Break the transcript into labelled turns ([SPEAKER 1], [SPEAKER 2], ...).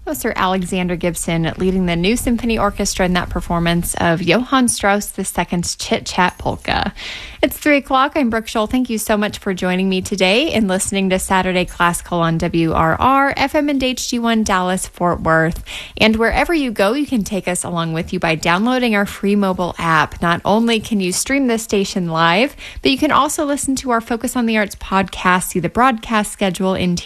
[SPEAKER 1] Sir Alexander Gibson leading the New Symphony Orchestra in that performance of Johann Strauss II's Chit Chat Polka. It's 3 o'clock. I'm Brooke Scholl. Thank you so much for joining me today and listening to Saturday Classical on WRR, FM and HD1 Dallas, Fort Worth. And wherever you go, you can take us along with you by downloading our free mobile app. Not only can you stream this station live, but you can also listen to our Focus on the Arts podcast, see the broadcast schedule in